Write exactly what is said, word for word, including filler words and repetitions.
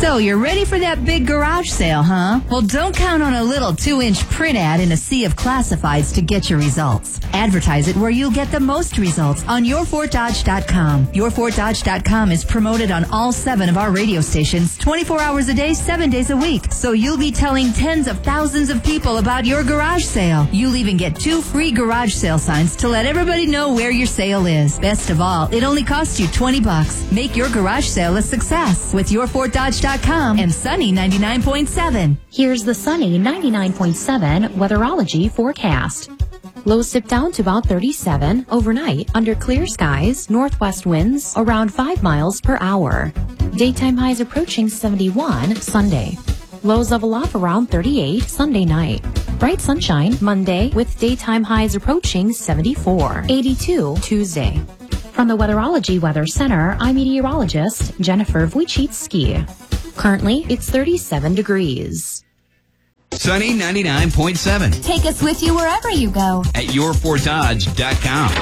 So you're ready for that big garage sale, huh? Well, don't count on a little two-inch print ad in a sea of classifieds to get your results. Advertise it where you'll get the most results on your fort dodge dot com. your fort dodge dot com is promoted on all seven of our radio stations, twenty-four hours a day, seven days a week. So you'll be telling tens of thousands of people about your garage sale. You'll even get two free garage sale signs to let everybody know where your sale is. Best of all, it only costs you twenty bucks. Make your garage sale a success with your fort dodge dot com and Sunny ninety-nine point seven. Here's the Sunny ninety-nine point seven weatherology forecast. Lows dip down to about thirty-seven overnight under clear skies, northwest winds around five miles per hour. Daytime highs approaching seventy-one Sunday. Lows level off around thirty-eight Sunday night. Bright sunshine Monday with daytime highs approaching seventy-four, eighty-two Tuesday. From the Weatherology Weather Center, I'm meteorologist Jennifer Wojcicki. Currently, it's thirty-seven degrees. Sunny ninety-nine point seven. Take us with you wherever you go at your fort dodge dot com.